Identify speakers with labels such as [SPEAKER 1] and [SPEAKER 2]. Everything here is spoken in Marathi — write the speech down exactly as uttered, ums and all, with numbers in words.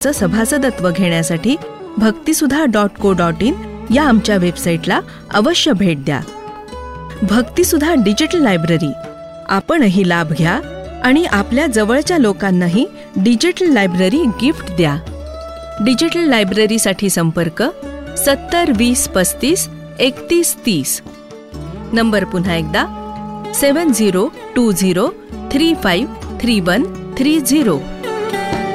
[SPEAKER 1] सभासदत्व घेण्यासाठी भक्तिसुधा डॉट को डॉट इन या आमच्या वेबसाईटला अवश्य भेट द्या. भक्तिसुधा डिजिटल लायब्ररी, आपणही लाभ घ्या आणि आपल्या जवळच्या लोकांनाही डिजिटल लायब्ररी गिफ्ट द्या. डिजिटल लायब्ररीसाठी संपर्क सत्तर वीस पस्तीस एकतीस तीस. नंबर पुन्हा एकदा सेवन zero to zero three five three one three zero.